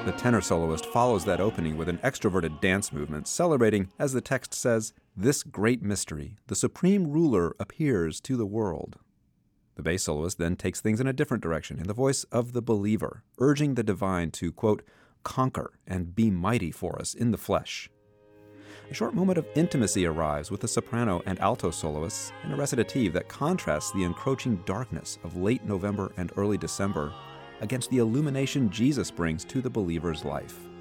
The tenor soloist follows that opening with an extroverted dance movement, celebrating, as the text says, this great mystery, the supreme ruler appears to the world. The bass soloist then takes things in a different direction in the voice of the believer, urging the divine to, quote, conquer and be mighty for us in the flesh. A short moment of intimacy arrives with the soprano and alto soloists in a recitative that contrasts the encroaching darkness of late November and early December against the illumination Jesus brings to the believer's life.